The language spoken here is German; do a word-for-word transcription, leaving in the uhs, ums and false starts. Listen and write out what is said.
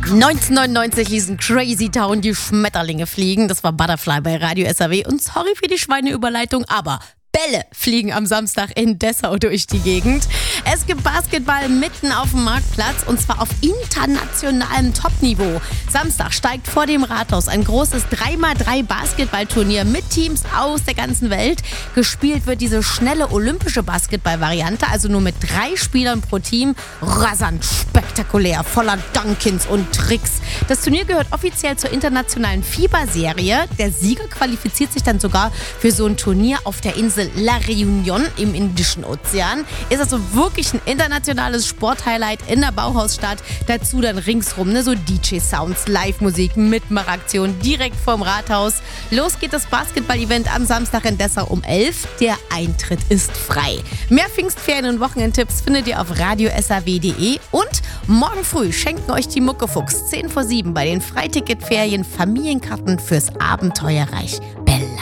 neunzehnhundertneunundneunzig ließen Crazy Town die Schmetterlinge fliegen. Das war Butterfly bei Radio S R W. Und sorry für die Schweineüberleitung, aber Bälle fliegen am Samstag in Dessau durch die Gegend. Es gibt Basketball mitten auf dem Marktplatz und zwar auf internationalem Topniveau. Samstag steigt vor dem Rathaus ein großes drei mal drei Basketballturnier mit Teams aus der ganzen Welt. Gespielt wird diese schnelle olympische Basketball-Variante, also nur mit drei Spielern pro Team. Rasant, spektakulär, voller Dunkins und Tricks. Das Turnier gehört offiziell zur internationalen FIBA-Serie. Der Sieger qualifiziert sich dann sogar für so ein Turnier auf der Insel La Réunion im Indischen Ozean. Ist also wirklich ein internationales Sporthighlight in der Bauhausstadt. Dazu dann ringsrum ne, so D J-Sounds, Live-Musik, Mitmachaktion direkt vorm Rathaus. Los geht das Basketball-Event am Samstag in Dessau um elf. Der Eintritt ist frei. Mehr Pfingstferien- und Wochenendtipps findet ihr auf radio s r w punkt de und morgen früh schenken euch die Muckefuchs zehn vor sieben bei den Freiticketferien Familienkarten fürs Abenteuerreich Bella.